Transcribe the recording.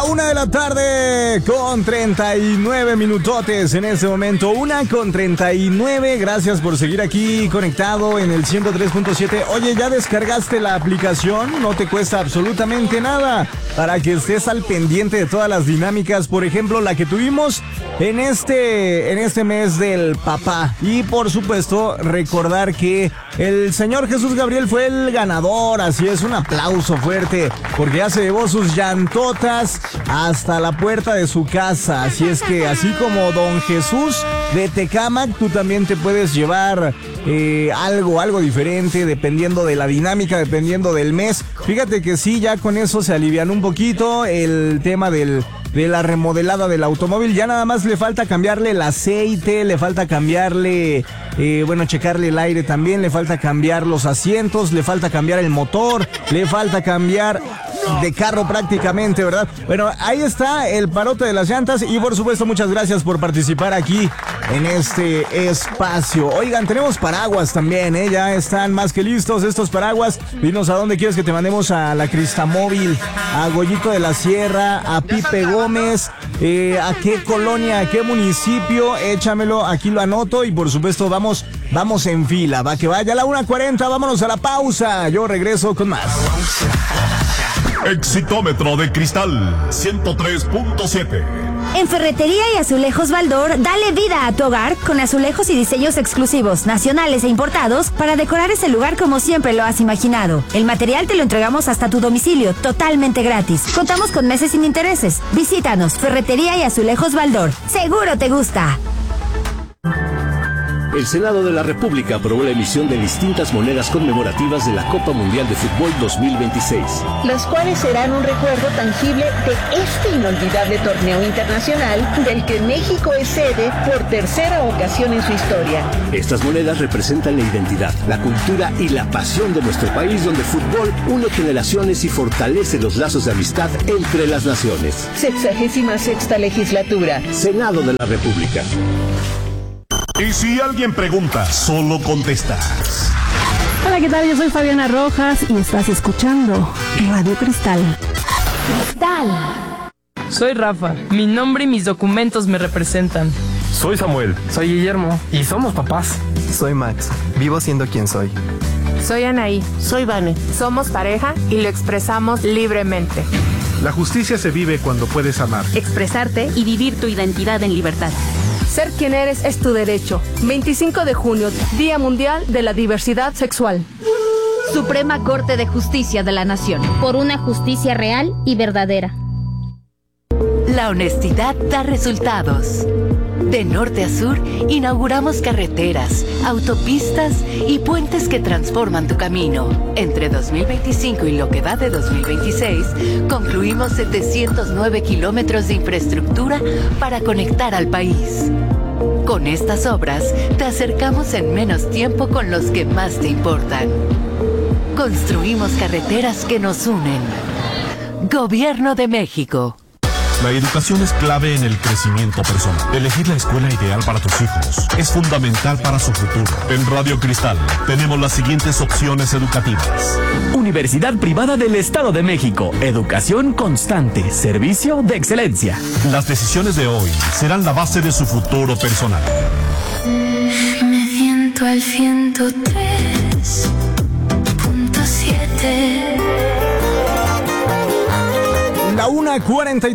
1:39 con 39 minutotes en este momento. 1:39. Gracias por seguir aquí conectado en el 103.7. Oye, ¿ya descargaste la aplicación? No te cuesta absolutamente nada para que estés al pendiente de todas las dinámicas. Por ejemplo, la que tuvimos en este mes del papá. Y por supuesto, recordar que el señor Jesús Gabriel fue el ganador. Así es, un aplauso fuerte porque ya se llevó sus llantotas hasta la puerta de su casa. Así es que, así como don Jesús de Tecámac, tú también te puedes llevar algo diferente dependiendo de la dinámica, dependiendo del mes. Fíjate que sí, ya con eso se alivian un poquito el tema de la remodelada del automóvil. Ya nada más le falta cambiarle el aceite, le falta cambiarle, checarle el aire también, le falta cambiar los asientos, le falta cambiar el motor, le falta cambiar de carro prácticamente, ¿verdad? Bueno, ahí está el parote de las llantas y por supuesto muchas gracias por participar aquí en este espacio. Oigan, tenemos paraguas también, ya están más que listos estos paraguas. Dinos a dónde quieres que te mandemos, a la Cristamóvil, a Goyito de la Sierra, a Pipe Gómez, a qué colonia, a qué municipio, échamelo, aquí lo anoto y por supuesto vamos en fila, va que vaya a la 1:40, vámonos a la pausa, yo regreso con más. Exitómetro de cristal 103.7. En Ferretería y Azulejos Baldor, dale vida a tu hogar con azulejos y diseños exclusivos, nacionales e importados para decorar ese lugar como siempre lo has imaginado. El material te lo entregamos hasta tu domicilio, totalmente gratis. Contamos con meses sin intereses. Visítanos, Ferretería y Azulejos Baldor. Seguro te gusta. El Senado de la República aprobó la emisión de distintas monedas conmemorativas de la Copa Mundial de Fútbol 2026. Las cuales serán un recuerdo tangible de este inolvidable torneo internacional del que México es sede por tercera ocasión en su historia. Estas monedas representan la identidad, la cultura y la pasión de nuestro país, donde el fútbol une generaciones y fortalece los lazos de amistad entre las naciones. 66ª legislatura. Senado de la República. Y si alguien pregunta, solo contestas. Hola, ¿qué tal? Yo soy Fabiana Rojas y estás escuchando Radio Cristal. Cristal. Soy Rafa. Mi nombre y mis documentos me representan. Soy Samuel. Soy Guillermo. Y somos papás. Soy Max. Vivo siendo quien soy. Soy Anaí. Soy Vane. Somos pareja y lo expresamos libremente. La justicia se vive cuando puedes amar, expresarte y vivir tu identidad en libertad. Ser quien eres es tu derecho. 25 de junio, Día Mundial de la Diversidad Sexual. Suprema Corte de Justicia de la Nación. Por una justicia real y verdadera. La honestidad da resultados. De norte a sur, inauguramos carreteras, autopistas y puentes que transforman tu camino. Entre 2025 y lo que va de 2026, concluimos 709 kilómetros de infraestructura para conectar al país. Con estas obras, te acercamos en menos tiempo con los que más te importan. Construimos carreteras que nos unen. Gobierno de México. La educación es clave en el crecimiento personal. Elegir la escuela ideal para tus hijos es fundamental para su futuro. En Radio Cristal tenemos las siguientes opciones educativas. Universidad Privada del Estado de México. Educación constante. Servicio de excelencia. Las decisiones de hoy serán la base de su futuro personal. Me siento al 103.7. La 1:43